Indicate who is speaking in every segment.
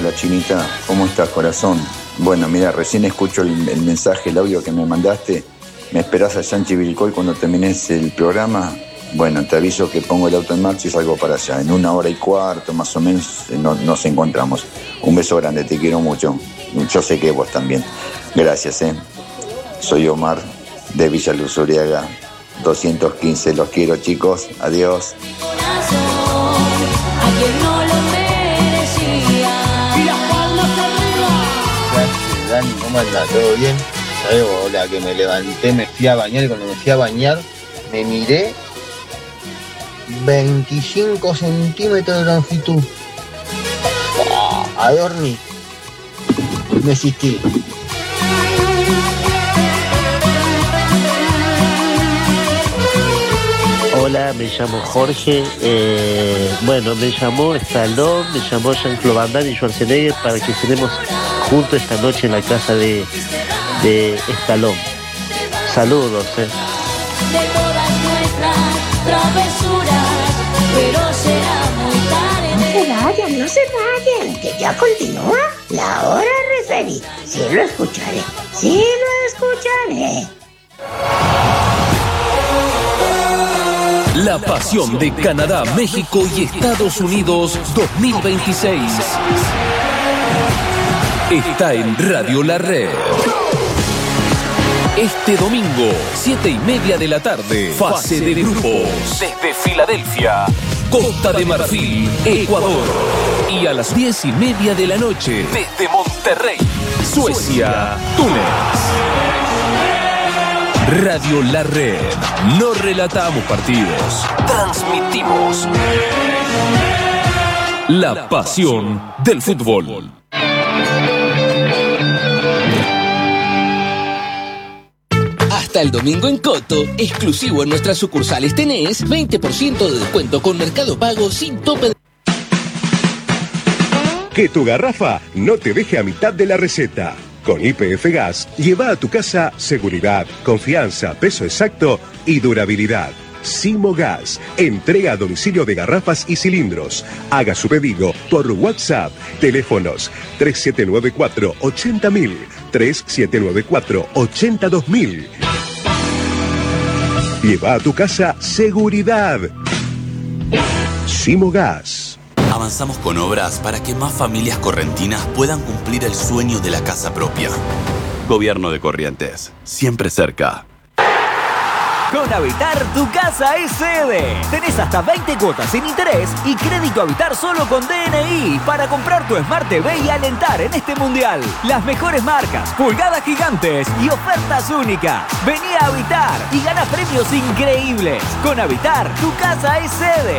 Speaker 1: Hola Chinita, ¿cómo estás, corazón? Bueno, mira, recién escucho el mensaje, el audio que me mandaste. ¿Me esperás allá en Chivilcoy cuando termines el programa? Bueno, te aviso que pongo el auto en marcha y salgo para allá. En 1 hora y cuarto, más o menos, nos encontramos. Un beso grande, te quiero mucho. Yo sé que vos también. Gracias, Soy Omar, de Villa Luzuriaga, 215. Los quiero, chicos. Adiós.
Speaker 2: Dani, ¿cómo andás? ¿Todo bien? ¿Sabés? Hola, que me levanté, me fui a bañar y cuando me fui a bañar me miré 25 centímetros de longitud. A dormir. Me existí.
Speaker 3: Hola, me llamo Jorge. Me llamó Stallone, me llamó Jean-Claude Van Damme y Schwarzenegger para que cenemos juntos esta noche en la casa de Stallone. Saludos,
Speaker 4: De todas nuestras travesuras, pero será muy tarde.
Speaker 5: No se vayan, que ya continúa la hora referí. Sí lo escucharé.
Speaker 6: La pasión de Canadá, México y Estados Unidos 2026 está en Radio La Red. Este domingo, 7:30 de la tarde, fase de grupos. Desde Filadelfia, Costa de Marfil, Ecuador. Y a las 10:30 de la noche, desde Monterrey, Suecia, Túnez. Radio La Red. No relatamos partidos, transmitimos la pasión del fútbol.
Speaker 7: Hasta el domingo en Coto, exclusivo en nuestras sucursales tenés 20% de descuento con Mercado Pago sin tope de...
Speaker 8: Que tu garrafa no te deje a mitad de la receta. Con YPF Gas, lleva a tu casa seguridad, confianza, peso exacto y durabilidad. Simo Gas, entrega a domicilio de garrafas y cilindros. Haga su pedido por WhatsApp. Teléfonos 3794-80000, 3794-82000. Lleva a tu casa seguridad. Simo Gas.
Speaker 9: Avanzamos con obras para que más familias correntinas puedan cumplir el sueño de la casa propia. Gobierno de Corrientes, siempre cerca.
Speaker 10: Con Habitar, tu casa es sede. Tenés hasta 20 cuotas sin interés y crédito Habitar solo con DNI para comprar tu Smart TV y alentar en este mundial. Las mejores marcas, pulgadas gigantes y ofertas únicas. Vení a Habitar y gana premios increíbles. Con Habitar, tu casa es sede.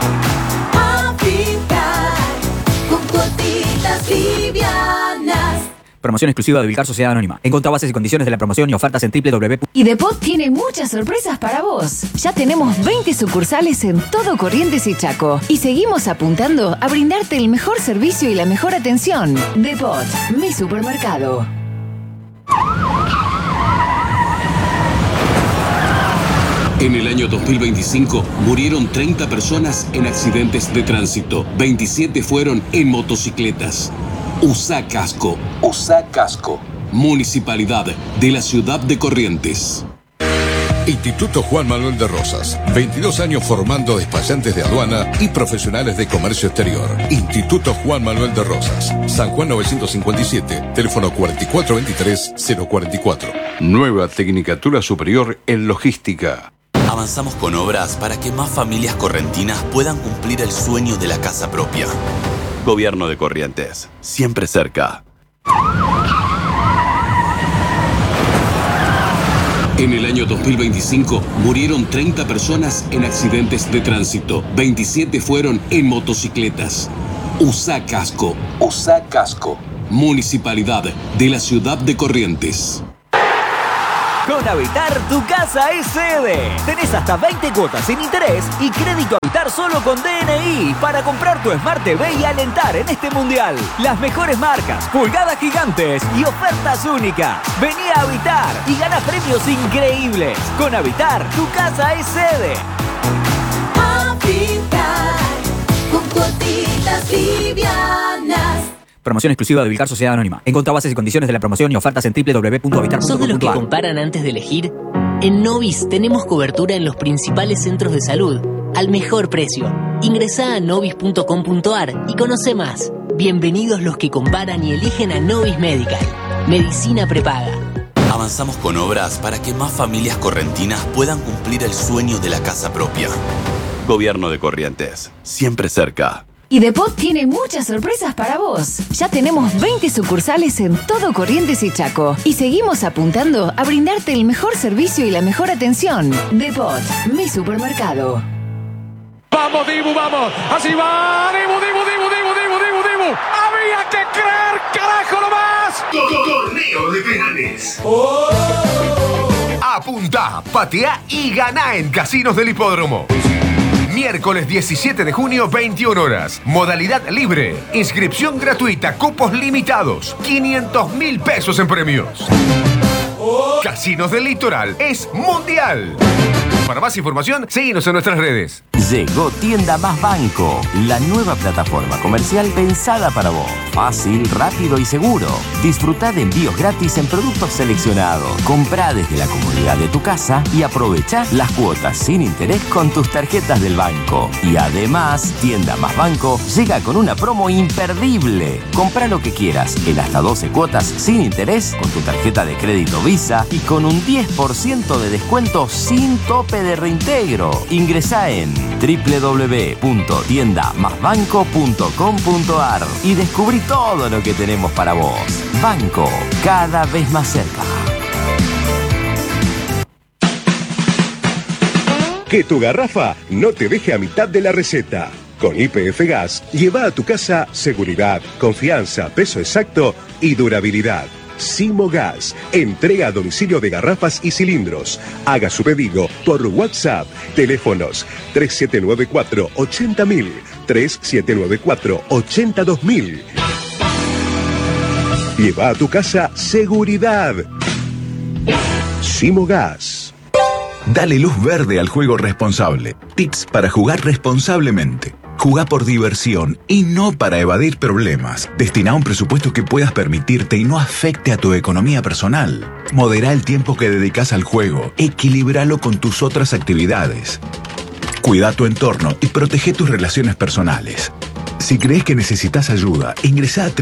Speaker 4: Habitar, con cuotitas livianas.
Speaker 10: Promoción exclusiva de Vilcar Sociedad Anónima. Encontrá bases y condiciones de la promoción y ofertas en www.
Speaker 11: Y Depot tiene muchas sorpresas para vos. Ya tenemos 20 sucursales en todo Corrientes y Chaco. Y seguimos apuntando a brindarte el mejor servicio y la mejor atención. Depot, mi supermercado.
Speaker 6: En el año 2025 murieron 30 personas en accidentes de tránsito. 27 fueron en motocicletas. Usa casco. Usa casco. Municipalidad de la ciudad de Corrientes.
Speaker 12: Instituto Juan Manuel de Rosas. 22 años formando despachantes de aduana y profesionales de comercio exterior. Instituto Juan Manuel de Rosas. San Juan 957. Teléfono 4423-044.
Speaker 13: Nueva Tecnicatura Superior en Logística.
Speaker 9: Avanzamos con obras para que más familias correntinas puedan cumplir el sueño de la casa propia. Gobierno de Corrientes, siempre cerca.
Speaker 6: En el año 2025 murieron 30 personas en accidentes de tránsito. 27 fueron en motocicletas. Usa casco. Usa casco. Municipalidad de la ciudad de Corrientes.
Speaker 10: Con Habitar, tu casa es sede. Tenés hasta 20 cuotas sin interés y crédito Habitar solo con DNI para comprar tu Smart TV y alentar en este mundial. Las mejores marcas, pulgadas gigantes y ofertas únicas. Vení a Habitar y gana premios increíbles. Con Habitar, tu casa es sede.
Speaker 4: Habitar, con cuotitas livianas.
Speaker 10: Promoción exclusiva de Ubicar Sociedad Anónima. Encontrá bases y condiciones de la promoción y ofertas en www.habitar.com.ar.
Speaker 14: ¿Sos de los que comparan antes de elegir? En Novis tenemos cobertura en los principales centros de salud, al mejor precio. Ingresá a novis.com.ar y conoce más. Bienvenidos los que comparan y eligen a Novis Medical. Medicina prepaga.
Speaker 9: Avanzamos con obras para que más familias correntinas puedan cumplir el sueño de la casa propia. Gobierno de Corrientes, siempre cerca.
Speaker 11: Y Depot tiene muchas sorpresas para vos. Ya tenemos 20 sucursales en todo Corrientes y Chaco. Y seguimos apuntando a brindarte el mejor servicio y la mejor atención. Depot, mi supermercado.
Speaker 15: Vamos, Dibu, vamos. Así va. Dibu. Había que creer, carajo, nomás.
Speaker 16: Torneo de penales. Apunta, patea y gana en Casinos del Hipódromo. Miércoles 17 de junio, 21 horas. Modalidad libre. Inscripción gratuita. Cupos limitados. 500.000 pesos en premios. Casinos del Litoral es mundial. Para más información, síguenos en nuestras redes.
Speaker 17: Llegó Tienda Más Banco, la nueva plataforma comercial pensada para vos. Fácil, rápido y seguro. Disfrutá de envíos gratis en productos seleccionados. Comprá desde la comodidad de tu casa y aprovechá las cuotas sin interés con tus tarjetas del banco. Y además, Tienda Más Banco llega con una promo imperdible. Comprá lo que quieras en hasta 12 cuotas sin interés con tu tarjeta de crédito Visa y con un 10% de descuento sin tope de reintegro. Ingresá en www.tiendamasbanco.com.ar y descubrí todo lo que tenemos para vos. Banco, cada vez más cerca.
Speaker 8: Que tu garrafa no te deje a mitad de la receta. Con YPF Gas, lleva a tu casa seguridad, confianza, peso exacto y durabilidad. Simo Gas, entrega a domicilio de garrafas y cilindros. Haga su pedido por WhatsApp. Teléfonos 3794-80000, 3794-82000. Lleva a tu casa seguridad. Simo Gas.
Speaker 18: Dale luz verde al juego responsable. Tips para jugar responsablemente. Jugá por diversión y no para evadir problemas. Destina un presupuesto que puedas permitirte y no afecte a tu economía personal. Modera el tiempo que dedicas al juego. Equilíbralo con tus otras actividades. Cuida tu entorno y protege tus relaciones personales. Si crees que necesitas ayuda, ingresá a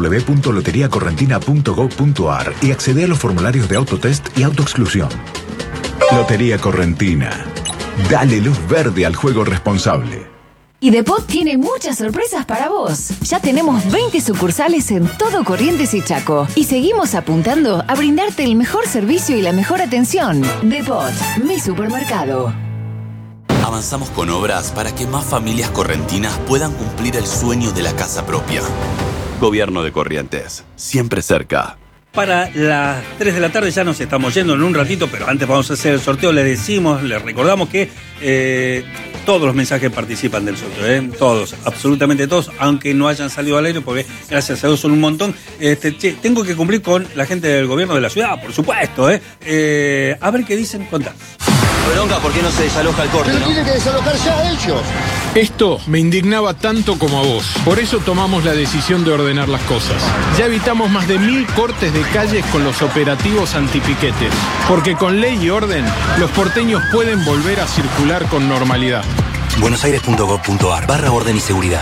Speaker 18: www.loteriacorrentina.gov.ar y accede a los formularios de autotest y autoexclusión. Lotería Correntina. Dale luz verde al juego responsable.
Speaker 11: Y Depot tiene muchas sorpresas para vos. Ya tenemos 20 sucursales en todo Corrientes y Chaco. Y seguimos apuntando a brindarte el mejor servicio y la mejor atención. Depot, mi supermercado.
Speaker 9: Avanzamos con obras para que más familias correntinas puedan cumplir el sueño de la casa propia. Gobierno de Corrientes, siempre cerca.
Speaker 19: Para las 3 de la tarde ya nos estamos yendo en un ratito, pero antes vamos a hacer el sorteo. Les recordamos que todos los mensajes participan del sorteo, todos, absolutamente todos, aunque no hayan salido al aire, porque gracias a Dios son un montón. Tengo que cumplir con la gente del gobierno de la ciudad, por supuesto. A ver qué dicen, contá.
Speaker 2: Bronca, ¿por qué no se desaloja el corte,
Speaker 20: Pero tiene que desalojar ya ellos. Esto me indignaba tanto como a vos. Por eso tomamos la decisión de ordenar las cosas. Ya evitamos más de 1000 cortes de calles con los operativos antipiquetes. Porque con ley y orden, los porteños pueden volver a circular con normalidad.
Speaker 21: buenosaires.gov.ar/orden y seguridad.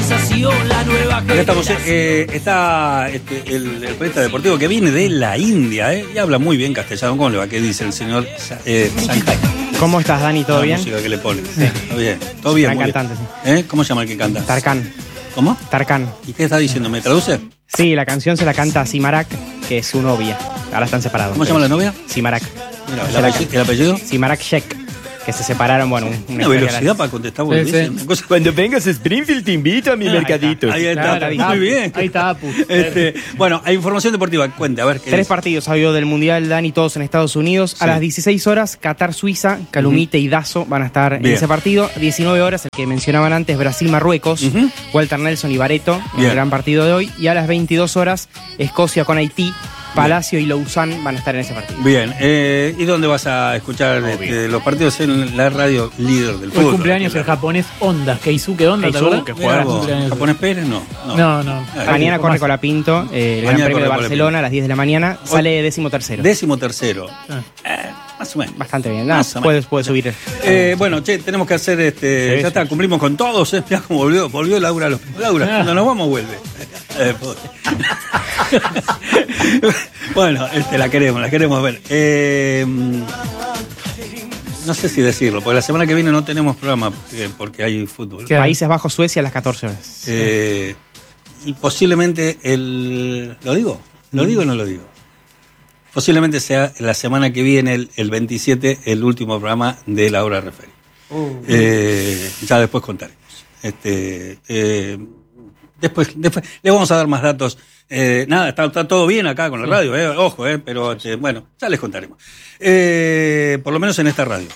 Speaker 19: Acá estamos, está el periodista deportivo que viene de la India, y habla muy bien castellano. ¿Cómo le va? ¿Qué dice el señor Sanjay?
Speaker 22: ¿Cómo estás, Dani? ¿Todo bien?
Speaker 19: La música que le pone. Sí, todo bien. Todo bien.
Speaker 22: Gran cantante,
Speaker 19: sí. ¿Cómo se llama el que canta?
Speaker 22: Tarkan.
Speaker 19: ¿Cómo?
Speaker 22: Tarkan.
Speaker 19: ¿Y qué está diciendo? ¿Me traduce?
Speaker 22: Sí, la canción se la canta a Simarak, que es su novia. Ahora están separados.
Speaker 19: ¿Cómo se llama la novia?
Speaker 22: Simarak.
Speaker 19: Mira, ¿el apellido?
Speaker 22: Simarak Sheikh. Que se separaron, bueno,
Speaker 19: una velocidad para contestar. Sí.
Speaker 22: Cuando vengas a Springfield te invito a mi mercadito.
Speaker 19: Ahí está, muy bien.
Speaker 22: Ahí está, Apu.
Speaker 19: Bueno, hay información deportiva, cuente, a ver.
Speaker 22: 3 partidos ha habido del Mundial, Dani, todos en Estados Unidos. Sí. A las 16 horas, Qatar-Suiza, Calumite y Dazo van a estar en ese partido. 19 horas, el que mencionaban antes, Brasil-Marruecos, Walter Nelson y Bareto, el gran partido de hoy. Y a las 22 horas, Escocia con Haití. Palacio y Lausanne van a estar en ese partido.
Speaker 19: Bien, ¿y dónde vas a escuchar los partidos? En la radio líder del fútbol.
Speaker 1: Hoy cumpleaños el japonés Honda, Keisuke Honda, ¿te acuerdas?
Speaker 19: ¿Japonés Pérez? No.
Speaker 22: Mañana corre Colapinto, el Gran Premio de Barcelona a las 10 de la mañana, sale 13º.
Speaker 19: 13º. Más o menos.
Speaker 22: Bastante bien, puede subir.
Speaker 19: Bueno, tenemos que hacer ya está, cumplimos con todos. Mirá cómo volvió Laura. Laura, cuando nos vamos vuelve. Bueno, la queremos ver. No sé si decirlo, porque la semana que viene no tenemos programa porque hay fútbol.
Speaker 22: Países Bajos, Suecia a las 14 horas.
Speaker 19: Y posiblemente ¿Lo digo? ¿Lo digo o no lo digo? Posiblemente sea la semana que viene, el 27, el último programa de La Hora Referí. Ya después contaremos. Después le vamos a dar más datos. Nada, está todo bien acá con la radio, ojo, pero bueno, ya les contaremos. Por lo menos en esta radio.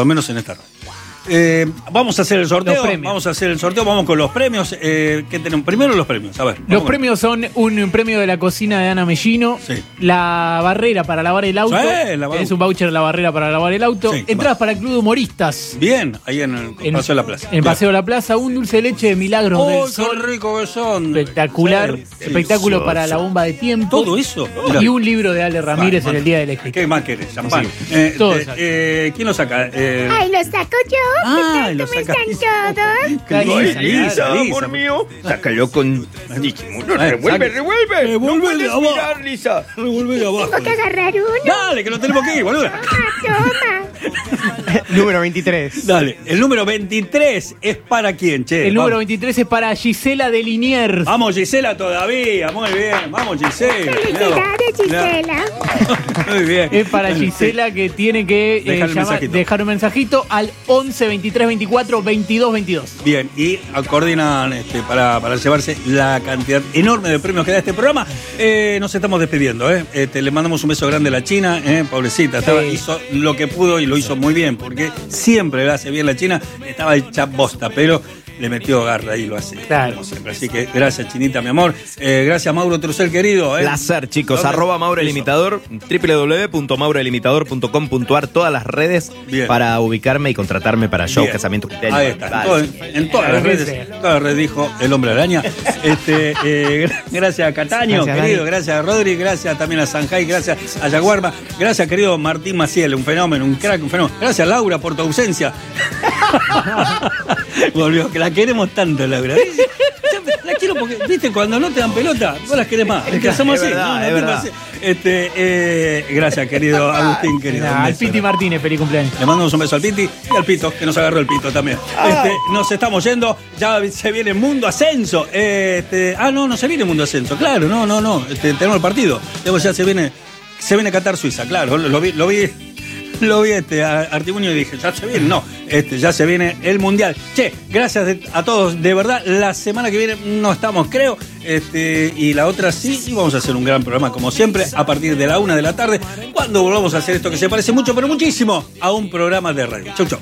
Speaker 19: Vamos a hacer el sorteo. Vamos con los premios. ¿Qué tenemos? Primero los premios. A ver.
Speaker 1: Los premios son un premio de la cocina de Ana Mellino, la barrera para lavar el auto. Es un voucher de la barrera para lavar el auto. Entradas para el Club de Humoristas.
Speaker 19: Bien, ahí en el Paseo de la Plaza.
Speaker 1: En el Paseo de la Plaza, un dulce de leche de Milagros del Sol.
Speaker 19: ¡Qué rico que son!
Speaker 1: Espectacular. Espectáculo para la bomba de tiempo.
Speaker 19: Todo eso.
Speaker 1: Y un libro de Ale Ramírez en el Día del Escritor.
Speaker 19: ¿Qué más querés? Champán. ¿Quién lo saca?
Speaker 5: Ay, lo saco yo.
Speaker 19: Lo saca.
Speaker 5: ¿Cómo están todos?
Speaker 2: Lisa, amor mío. Sácalo con disimulo. Revuelve. No puedes mirar, Lisa.
Speaker 19: Revuelve abajo.
Speaker 5: Tengo que agarrar uno.
Speaker 19: Dale, que lo tenemos que ir, boluda.
Speaker 5: Toma.
Speaker 22: Número 23.
Speaker 19: Dale, el número 23 es para quién, che.
Speaker 1: El número 23 es para Gisela de Liniers.
Speaker 19: Vamos, Gisela, todavía. Muy bien. Vamos, Gisela.
Speaker 5: Felicidades, Gisela.
Speaker 19: Muy bien.
Speaker 1: Es para Gisela que tiene que dejar un mensajito al 11 23 24 22 22.
Speaker 19: Bien, y coordinan para llevarse la cantidad enorme de premios que da este programa. Nos estamos despidiendo, le mandamos un beso grande a la China, pobrecita. Hizo lo que pudo y lo hizo muy bien, porque siempre lo hace bien la China. Estaba hecha bosta, pero le metió garra y lo hace.
Speaker 1: Claro.
Speaker 19: Como siempre. Así que gracias, Chinita, mi amor. Gracias, Mauro Trussell, querido.
Speaker 21: Placer, chicos. @MauroElImitador, www.mauroelimitador.com.ar, todas las redes para ubicarme y contratarme para show, casamiento, cumpleaños.
Speaker 19: Ahí está. En todas las redes dijo el hombre araña. Gracias a Cataño,
Speaker 22: gracias,
Speaker 19: querido.
Speaker 22: Dani.
Speaker 19: Gracias a Rodri. Gracias también a Sanjay. Gracias a Yaguarma. Gracias, querido Martín Maciel, un fenómeno, un crack, un fenómeno. Gracias, Laura, por tu ausencia. Volvió, que la queremos tanto, Laura. La quiero porque, viste, cuando no te dan pelota, vos las querés más. Es que hacemos así. Gracias, querido Agustín, querido.
Speaker 1: Al Piti Martínez, feliz cumpleaños.
Speaker 19: Le mandamos un beso al Piti y al Pito, que nos agarró el pito también. Nos estamos yendo, ya se viene Mundo Ascenso. No se viene Mundo Ascenso, claro, no. Tenemos el partido. Luego ya se viene Qatar Suiza, claro. Lo vi a Artimonio y dije, ya se viene, ya se viene el Mundial. Che, gracias a todos, de verdad, la semana que viene no estamos, creo, y la otra sí, y vamos a hacer un gran programa, como siempre, a partir de la 1 de la tarde, cuando volvamos a hacer esto que se parece mucho, pero muchísimo, a un programa de radio. Chau, chau.